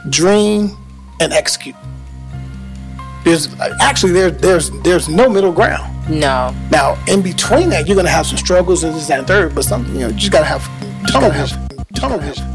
dream, and execute. There's no middle ground. No. Now, in between that, you're going to have some struggles and this, that, and third, but something, you just got to have tunnel vision.